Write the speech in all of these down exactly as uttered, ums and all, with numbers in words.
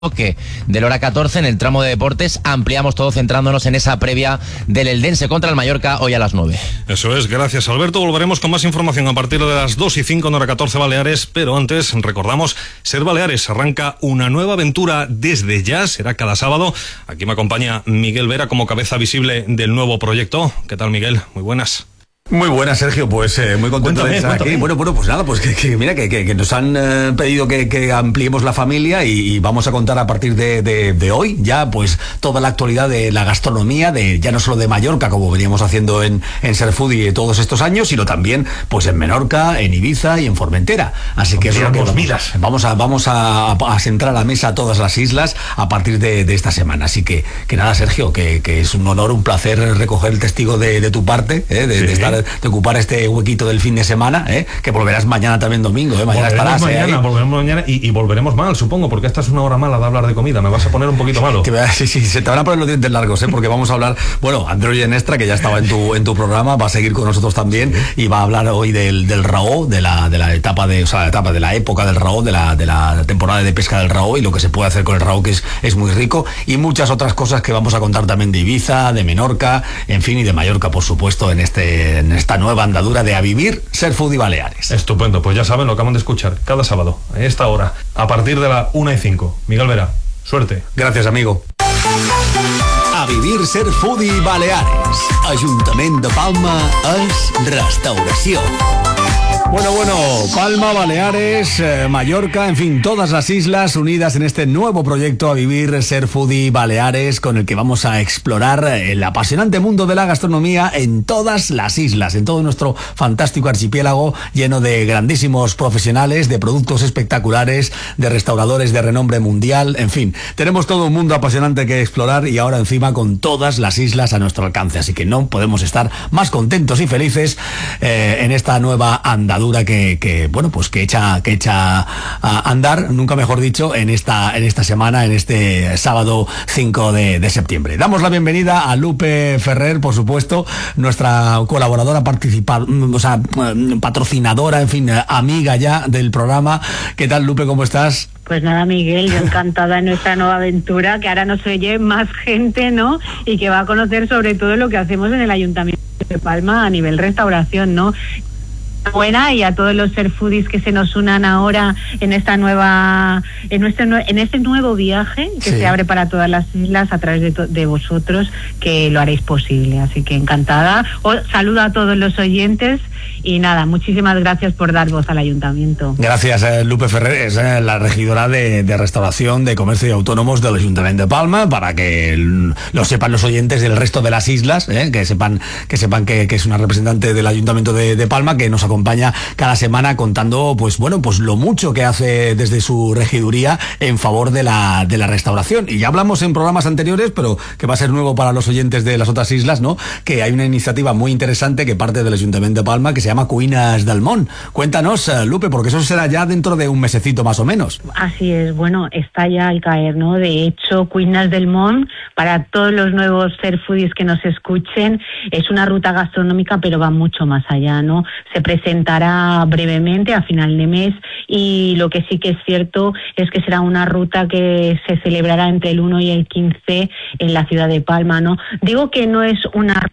Que de la hora catorce en el tramo de deportes ampliamos todo centrándonos en esa previa del Eldense contra el Mallorca hoy a las nueve. Eso es, gracias Alberto. Volveremos con más información a partir de las dos y cinco en hora catorce Baleares, pero antes recordamos, Ser Baleares arranca una nueva aventura desde ya, será cada sábado. Aquí me acompaña Miguel Vera como cabeza visible del nuevo proyecto. ¿Qué tal, Miguel? Muy buenas. Muy buena, Sergio, pues eh, muy contento cuéntame, de estar cuéntame. aquí. Bueno, bueno, pues nada, pues que, que mira, que, que, que nos han eh, pedido que, que ampliemos la familia y, y vamos a contar a partir de, de, de hoy ya pues toda la actualidad de la gastronomía, de ya no solo de Mallorca, como veníamos haciendo en, en Ser Foodie todos estos años, sino también pues en Menorca, en Ibiza y en Formentera. Así que eso es lo que vamos, vamos a vamos a, a sentar a la mesa todas las islas a partir de, de esta semana. Así que, que nada, Sergio, que, que es un honor, un placer recoger el testigo de, de tu parte, eh, de, sí. de estar de ocupar este huequito del fin de semana, ¿eh? Que volverás mañana también domingo, ¿eh? Mañana volveremos estarás mañana, ¿eh? volveremos mañana y, y volveremos mal, supongo, porque esta es una hora mala de hablar de comida, me vas a poner un poquito malo. Sí, sí, se te van a poner los dientes largos, ¿eh? Porque vamos a hablar, bueno, Andreu Genestra, que ya estaba en tu en tu programa, va a seguir con nosotros también y va a hablar hoy del, del Raó, de la de la etapa de, o sea, la etapa de la época del Raó, de la de la temporada de pesca del Raó y lo que se puede hacer con el Raó, que es, es muy rico, y muchas otras cosas que vamos a contar también de Ibiza, de Menorca, en fin, y de Mallorca, por supuesto, en este en esta nueva andadura de A Vivir, Ser Foodie Baleares. Estupendo, pues ya saben, lo acaban de escuchar cada sábado, a esta hora, a partir de la una y cinco. Miguel Vera, suerte. Gracias, amigo. A Vivir, Ser Foodie Baleares. Ayuntamiento de Palma es restauración. Bueno, bueno, Palma, Baleares, eh, Mallorca, en fin, todas las islas unidas en este nuevo proyecto A Vivir, Ser Foodie Baleares, con el que vamos a explorar el apasionante mundo de la gastronomía en todas las islas, en todo nuestro fantástico archipiélago lleno de grandísimos profesionales, de productos espectaculares, de restauradores de renombre mundial, en fin, tenemos todo un mundo apasionante que explorar y ahora encima con todas las islas a nuestro alcance, así que no podemos estar más contentos y felices eh, en esta nueva andadura Que, que bueno pues que echa que echa a andar, nunca mejor dicho, en esta en esta semana, en este sábado cinco de, de septiembre. Damos la bienvenida a Lupe Ferrer, por supuesto, nuestra colaboradora participa, o sea, patrocinadora, en fin, amiga ya del programa. ¿Qué tal, Lupe? ¿Cómo estás? Pues nada, Miguel, yo encantada en nuestra nueva aventura, que ahora nos oye más gente, ¿no? Y que va a conocer sobre todo lo que hacemos en el Ayuntamiento de Palma a nivel restauración, ¿no? Buena, y a todos los Ser Foodies que se nos unan ahora en esta nueva en este en este nuevo viaje que sí. se abre para todas las islas a través de, to, de vosotros, que lo haréis posible, así que encantada. Os saludo a todos los oyentes y nada, muchísimas gracias por dar voz al ayuntamiento. Gracias, eh, Lupe Ferrer, es eh, la regidora de, de Restauración, de Comercio y Autónomos del Ayuntamiento de Palma, para que el, lo sepan los oyentes del resto de las islas, eh, que sepan que sepan que, que es una representante del Ayuntamiento de, de Palma, que nos acompaña cada semana contando, pues bueno, pues lo mucho que hace desde su regiduría en favor de la de la restauración. Y ya hablamos en programas anteriores, pero que va a ser nuevo para los oyentes de las otras islas, ¿no? Que hay una iniciativa muy interesante que parte del Ayuntamiento de Palma, que se llama Cuinas del Món. Cuéntanos, Lupe, porque eso será ya dentro de un mesecito más o menos. Así es, bueno, está ya al caer, ¿no? De hecho, Cuinas del Món, para todos los nuevos Ser Foodies que nos escuchen, es una ruta gastronómica, pero va mucho más allá, ¿no? Se presentará brevemente a final de mes, y lo que sí que es cierto es que será una ruta que se celebrará entre el uno y el quince en la ciudad de Palma, ¿no? Digo que no es una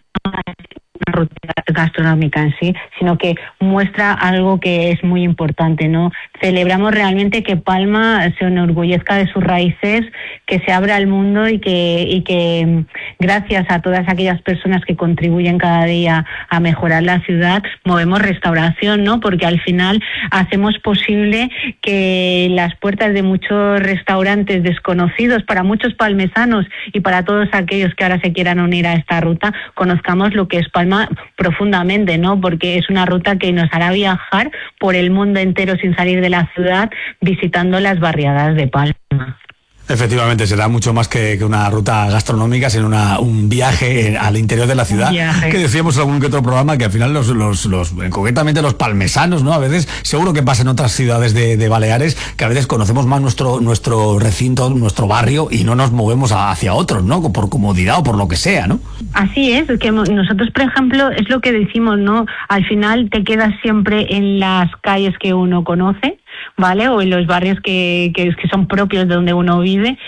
una ruta gastronómica en sí, sino que muestra algo que es muy importante, ¿no? Celebramos realmente que Palma se enorgullezca de sus raíces, que se abra al mundo y que, y que gracias a todas aquellas personas que contribuyen cada día a mejorar la ciudad, movemos restauración, ¿no? Porque al final hacemos posible que las puertas de muchos restaurantes desconocidos para muchos palmesanos y para todos aquellos que ahora se quieran unir a esta ruta, conozcamos lo que es Palma profundamente, ¿no? Porque es una ruta que nos hará viajar por el mundo entero sin salir de la ciudad, visitando las barriadas de Palma. Efectivamente, será mucho más que, que una ruta gastronómica, sino una, un viaje al interior de la ciudad. Que decíamos en algún que otro programa que al final los, los, los, concretamente los palmesanos, ¿no? A veces, seguro que pasa en otras ciudades de, de Baleares, que a veces conocemos más nuestro, nuestro recinto, nuestro barrio, y no nos movemos hacia otros, ¿no? Por comodidad o por lo que sea, ¿no? Así es, que nosotros, por ejemplo, es lo que decimos, ¿no? Al final te quedas siempre en las calles que uno conoce, ¿vale? O en los barrios que, que, que son propios de donde uno vive,